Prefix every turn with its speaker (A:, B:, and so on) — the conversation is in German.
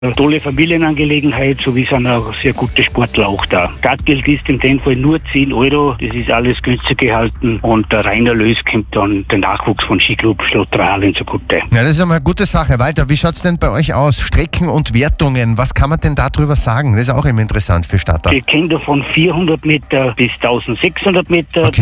A: Eine tolle Familienangelegenheit, sowie sind auch sehr gute Sportler auch da. Startgeld ist in dem Fall nur 10 Euro, das ist alles günstig gehalten und der Reinerlös kommt dann der Nachwuchs von Skiclub Schlotteralen zugute.
B: Ja, das ist einmal eine gute Sache. Walter, wie schaut's denn bei euch aus? Strecken und Wertungen, was kann man denn darüber sagen? Das ist auch immer interessant für Starter.
A: Ich kenne da von 400 Meter bis 1600 Meter.
B: Okay.